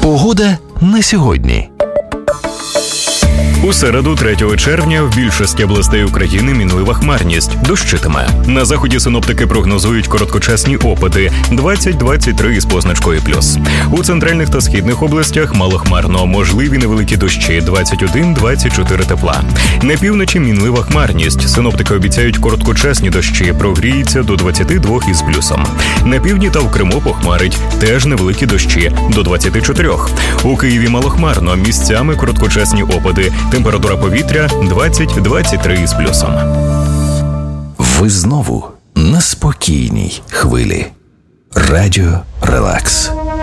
Погода на сьогодні. У середу, 3 червня, в більшості областей України мінлива хмарність, дощитиме. На заході синоптики прогнозують короткочасні опади 20-23 із позначкою плюс. У центральних та східних областях малохмарно, можливі невеликі дощі 21-24 тепла. На півночі мінлива хмарність, синоптики обіцяють короткочасні дощі, прогріється до 22 із плюсом. На півдні та в Криму похмарить, теж невеликі дощі до 24. У Києві малохмарно, місцями короткочасні опади. Температура повітря 20-23 із плюсом. Ви знову на спокійній хвилі. Радіо Релакс.